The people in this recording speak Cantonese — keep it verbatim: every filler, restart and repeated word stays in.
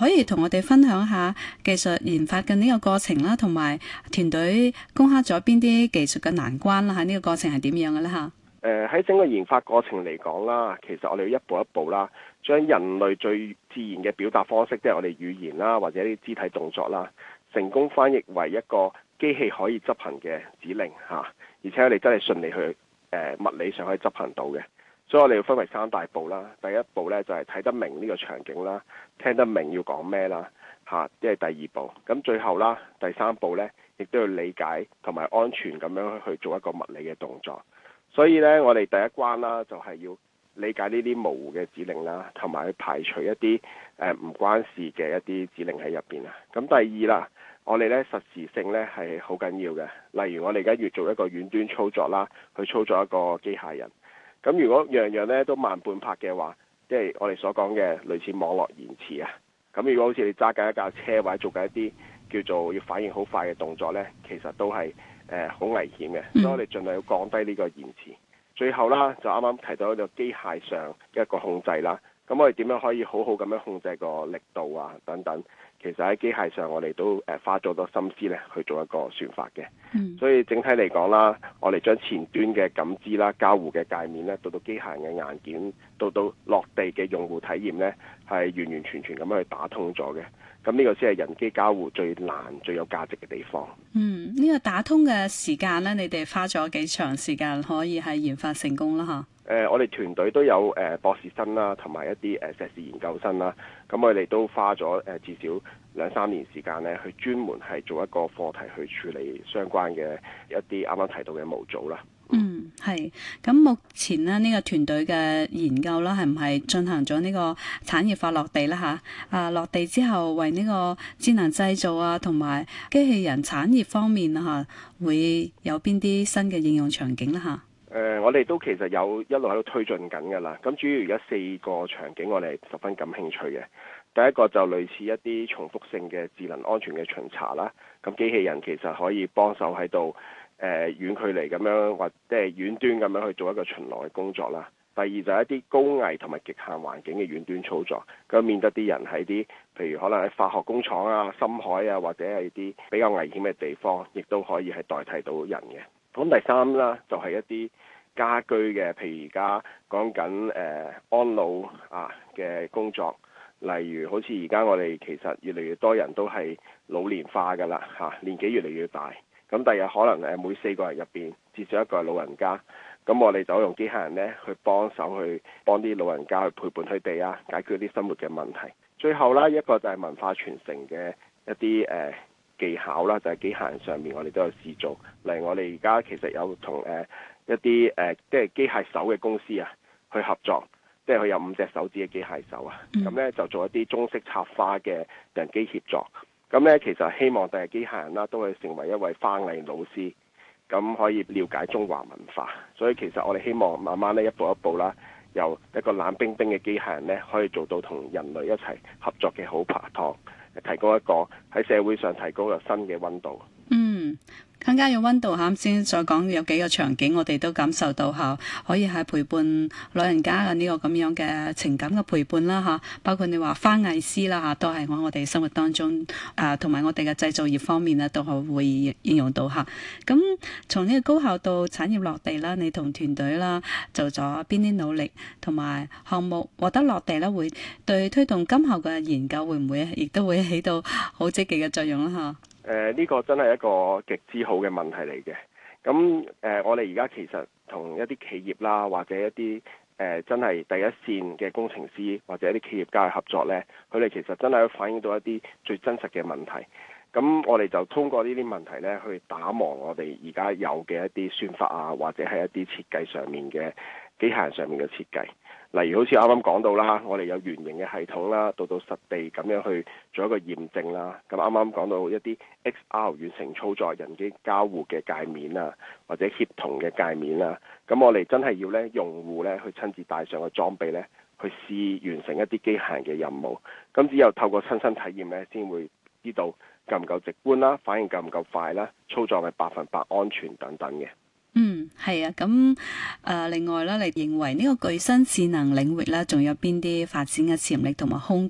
可以同我哋分享下技術研發嘅呢個過程啦，同埋團隊攻克咗邊啲技術嘅難關啦？喺呢個過程係點樣嘅咧？嚇？ 誒喺整個研發過程嚟講啦，其實我哋要一步一步啦，將人類最自然嘅表達方式，即係我哋語言啦，或者啲肢體動作啦，成功翻譯為一個機器可以執行嘅指令嚇，而且我哋真係順利去誒物理上可以執行到嘅。所以我哋要分為三大步啦。第一步咧就係睇得明呢個場景啦，聽得明要講咩啦嚇，即係第二步。咁最後啦，第三步咧亦都要理解同埋安全咁樣去做一個物理嘅動作。所以咧，我哋第一關啦，就係要理解呢啲模糊嘅指令啦，同埋去排除一啲誒唔關事嘅一啲指令喺入邊啊。咁第二啦，我哋咧實時性咧係好緊要嘅。例如我哋而家要做一個遠端操作啦，去操作一個機械人。咁如果樣樣咧都慢半拍嘅話，即係我哋所講嘅類似網絡延遲啊。咁如果好似你揸緊一架車或者做緊一啲叫做要反應好快嘅動作咧，其實都係誒好危險嘅，所以我哋盡量要降低呢個延遲。最後啦，就啱啱提到一個機械上嘅一個控制啦。咁我哋點樣可以好好咁樣控制個力度啊等等？其實喺機械上我哋都誒花咗好多心思咧去做一個算法嘅。嗯、所以整體嚟講啦，我哋將前端嘅感知啦、交互嘅界面咧，到到機械人嘅硬件，到到落地嘅用戶體驗咧，係完完全全咁樣去打通咗嘅。咁呢個先係人機交互最難、最有價值嘅地方。 嗯，呢、這個打通嘅時間咧，你哋花咗幾長時間可以係研發成功啦？嚇？ 誒，我哋團隊都有誒、呃、博士生啦，同埋一啲誒、呃、碩士研究生啦。咁我哋都花咗誒、呃、至少兩三年時間咧，去專門係做一個課題去處理相關嘅一啲啱啱提到嘅模組啦。 嗯，係。咁目前咧，呢、這個團隊嘅研究啦，係唔係進行咗呢個產業化落地啦？嚇，啊落地之後，為呢個智能製造啊，同埋機器人產業方面啊，嚇，會有邊啲新嘅應用場景啦？嚇？ 誒、呃，我哋都其實有一路喺度推進緊㗎啦。咁主要而家四個場景，我哋十分感興趣嘅。第一個就類似一啲重複性嘅智能安全嘅巡查啦。咁機器人其實可以幫手喺度誒遠距離咁樣，或者係遠端咁樣去做一個巡邏嘅工作啦。第二就係一啲高危同埋極限環境嘅遠端操作，咁免得啲人喺啲譬如可能喺化學工廠啊、深海啊，或者係啲比較危險嘅地方，亦都可以係代替到人嘅。咁第三啦，就係、是、一啲家居嘅，譬如而家講緊誒安老啊嘅工作，例如好似而家我哋其實越嚟越多人都係老年化㗎啦嚇，年紀越嚟越大，咁第日可能誒每四個人入邊至少一個係老人家，咁我哋就用機械人咧去幫手去幫啲老人家去陪伴佢哋啊，解決啲生活嘅問題。最後啦，一個就係文化傳承嘅一啲誒。呃技巧啦，就係、是、機械人上面我哋都有試做。例如我哋而家其實有同誒、呃、一啲誒、呃、即係機械手嘅公司啊去合作，即係佢有五隻手指嘅機械手啊，咁咧、嗯、就做一啲中式插花嘅人機協作。咁咧其實希望第日機械人啦都可以成為一位花藝老師，咁可以了解中華文化。所以其實我哋希望慢慢咧一步一步啦，由一個冷冰冰嘅機械人咧可以做到同人類一齊合作嘅好拍檔。提供一個喺社會上提高個新嘅溫度。 嗯，更加有溫度嚇。啱先所講有幾個場景，我哋都感受到嚇，可以係陪伴老人家嘅呢個咁樣嘅情感嘅陪伴啦嚇。包括你話花藝師啦嚇，都係喺我哋生活當中啊，同埋我哋嘅製造業方面咧，都係會應用到嚇。咁從呢個高校到產業落地啦，你同團隊啦做咗邊啲努力，同埋項目獲得落地咧，會對推動今後嘅研究會唔會亦都會起到好積極嘅作用啦嚇？ 誒呢、呃這個真係一個極之好嘅問題嚟嘅。咁誒、呃，我哋而家其實同一啲企業啦，或者一啲誒、呃、真係第一線嘅工程師或者一啲企業家嘅合作呢，佢哋其實真係反映到一啲最真實嘅問題。咁我哋就通過呢啲問題呢，去打磨我哋而家有嘅一啲算法啊，或者係一啲設計上面嘅機械人上面嘅設計。例如好似啱啱講到啦，我哋有圓形嘅系統啦，到到實地咁樣去做一個驗證啦。咁啱啱講到一啲 X R 遠程操作、人機交互嘅界面啊，或者協同嘅界面啊。咁我哋真係要咧用戶咧去親自帶上個裝備咧，去試完成一啲機械人嘅任務。咁只有透過親身體驗咧，先會知道夠唔夠直觀啦，反應夠唔夠快啦，操作係百分百安全等等嘅。 嗯，係啊，咁誒、呃，另外咧，你認為呢個具身智能領域咧，仲有邊啲發展嘅潛力同埋空